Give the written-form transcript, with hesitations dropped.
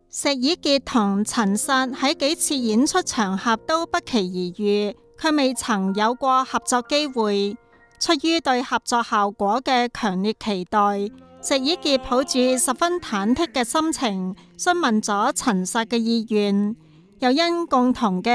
石以潔同陳薩喺幾次演出場合都不期而遇，卻未曾有過合作機會。出於對合作效果嘅強烈期待，石以潔抱住十分忐忑嘅心情詢問咗陳薩嘅意願，又因共同嘅